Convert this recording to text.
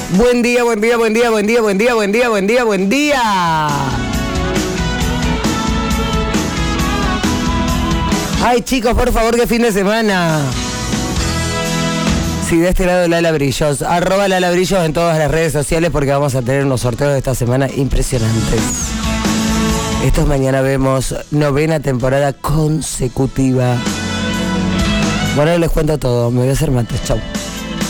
Buen día, buen día, buen día, buen día, buen día, buen día, buen día, buen día. Ay, chicos, por favor, qué fin de semana. Sí, de este lado Lala Brillos. @ Lala Brillos en todas las redes sociales porque vamos a tener unos sorteos de esta semana impresionantes. Esto es Mañana Vemos, 9ª temporada consecutiva. Bueno, les cuento todo. Me voy a hacer mates. Chau.